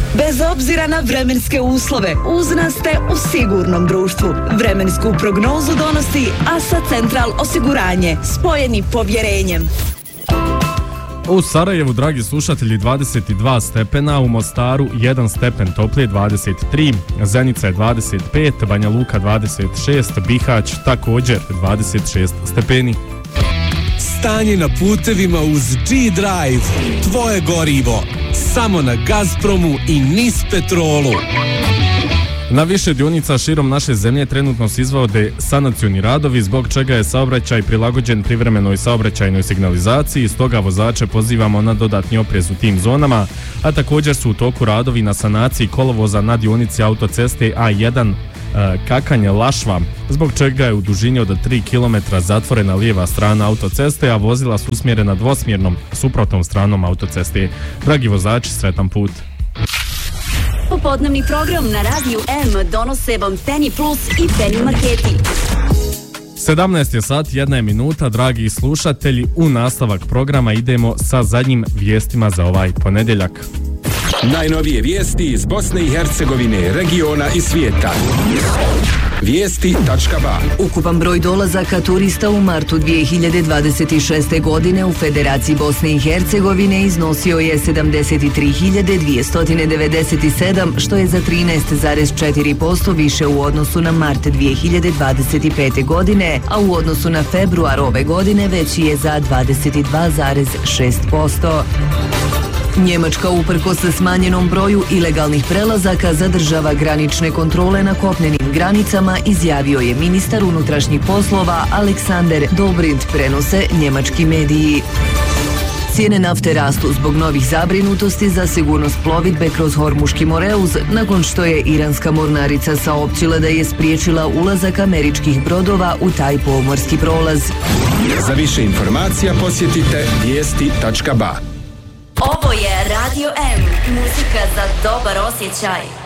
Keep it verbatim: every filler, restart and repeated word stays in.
Bez obzira na vremenske uslove, uz nas ste u sigurnom društvu. Vremensku prognozu donosi Asa Central osiguranje, spojeni povjerenjem. U Sarajevu, dragi slušatelji, dvadeset dva stepena, u Mostaru jedan stepen toplije, dvadeset tri, Zenica je dvadeset pet, Banja Luka dvadeset šest, Bihać također dvadeset šest stepeni. Stanje na putevima uz G-Drive, tvoje gorivo, samo na Gazpromu i Nis Petrolu. Na više dionica širom naše zemlje trenutno se izvode sanacioni radovi, zbog čega je saobraćaj prilagođen privremenoj saobraćajnoj signalizaciji, stoga vozače pozivamo na dodatni oprez u tim zonama, a također su u toku radovi na sanaciji kolovoza na dionici autoceste A jedan Kakanje-Lašva, zbog čega je u dužini od tri kilometra zatvorena lijeva strana autoceste, a vozila su usmjerena dvosmjernom suprotnom stranom autoceste. Dragi vozači, sretan put! Popodnevni program na Radiju M donose vam Penny Plus i Penny Marketi. sedamnaest je sat, jedna je minuta, dragi slušatelji, u nastavak programa idemo sa zadnjim vijestima za ovaj ponedjeljak. Najnovije vijesti iz Bosne i Hercegovine, regiona i svijeta. Vijesti tačka ba. Ukupan broj dolazaka turista u martu dvije hiljade dvadeset šeste. godine u Federaciji Bosne i Hercegovine iznosio je sedamdeset tri hiljade dvjesto devedeset sedam, što je za trinaest zarez četiri posto više u odnosu na mart dvije hiljade dvadeset pete. godine, a u odnosu na februar ove godine veći je za dvadeset dva zarez šest posto. Njemačka uprkos smanjenom broju ilegalnih prelazaka zadržava granične kontrole na kopnenim granicama, izjavio je ministar unutrašnjih poslova Aleksander Dobrindt, prenose njemački mediji. Cijene nafte rastu zbog novih zabrinutosti za sigurnost plovidbe kroz Hormuški moreuz, nakon što je iranska mornarica saopćila da je spriječila ulazak američkih brodova u taj pomorski prolaz. Za više informacija posjetite vijesti tačka ba. Ovo je Radio M, muzika za dobar osjećaj.